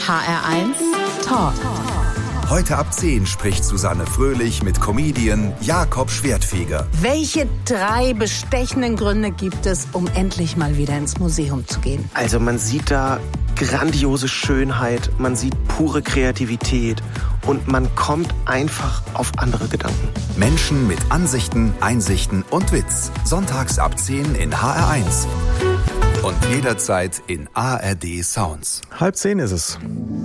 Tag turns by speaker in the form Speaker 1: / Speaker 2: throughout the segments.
Speaker 1: HR1 Talk.
Speaker 2: Heute ab 10 spricht Susanne Fröhlich mit Comedian Jakob Schwertfeger.
Speaker 1: Welche 3 bestechenden Gründe gibt es, um endlich mal wieder ins Museum zu gehen?
Speaker 3: Also man sieht da grandiose Schönheit, man sieht pure Kreativität und man kommt einfach auf andere Gedanken.
Speaker 2: Menschen mit Ansichten, Einsichten und Witz. Sonntags ab 10 in HR1. Und jederzeit in ARD Sounds.
Speaker 4: 9:30 ist es.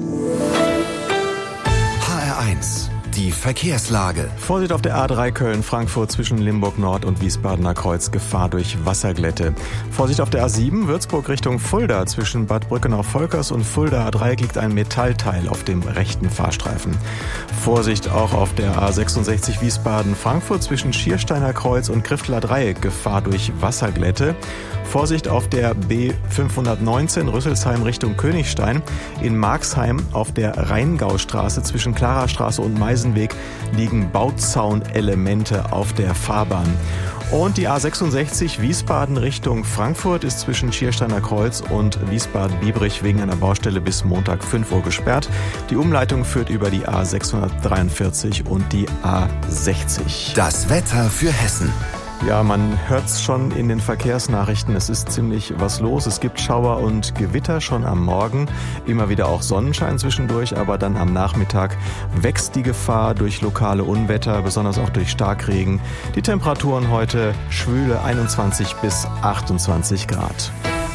Speaker 2: HR1, die Verkehrslage.
Speaker 4: Vorsicht auf der A3 Köln-Frankfurt zwischen Limburg Nord und Wiesbadener Kreuz, Gefahr durch Wasserglätte. Vorsicht auf der A7 Würzburg Richtung Fulda zwischen Bad Brückenau-Volkers und Fulda A3 liegt ein Metallteil auf dem rechten Fahrstreifen. Vorsicht auch auf der A66 Wiesbaden-Frankfurt zwischen Schiersteiner Kreuz und Kriftler Dreieck, Gefahr durch Wasserglätte. Vorsicht auf der B519 Rüsselsheim Richtung Königstein. In Marxheim auf der Rheingaustraße zwischen Klarastraße und Meisenweg liegen Bauzaunelemente auf der Fahrbahn. Und die A66 Wiesbaden Richtung Frankfurt ist zwischen Schiersteiner Kreuz und Wiesbaden-Biebrich wegen einer Baustelle bis Montag 5 Uhr gesperrt. Die Umleitung führt über die A643 und die A60.
Speaker 2: Das Wetter für Hessen.
Speaker 4: Ja, man hört's schon in den Verkehrsnachrichten, es ist ziemlich was los. Es gibt Schauer und Gewitter schon am Morgen, immer wieder auch Sonnenschein zwischendurch, aber dann am Nachmittag wächst die Gefahr durch lokale Unwetter, besonders auch durch Starkregen. Die Temperaturen heute schwüle 21 bis 28 Grad.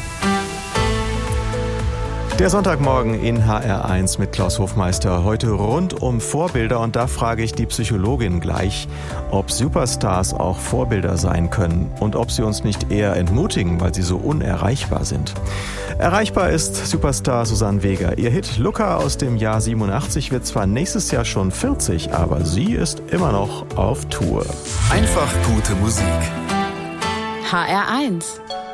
Speaker 4: Der Sonntagmorgen in HR1 mit Klaus Hofmeister. Heute rund um Vorbilder und da frage ich die Psychologin gleich, ob Superstars auch Vorbilder sein können und ob sie uns nicht eher entmutigen, weil sie so unerreichbar sind. Erreichbar ist Superstar Susanne Weger. Ihr Hit Luca aus dem Jahr 87 wird zwar nächstes Jahr schon 40, aber sie ist immer noch auf Tour.
Speaker 2: Einfach gute Musik.
Speaker 1: HR1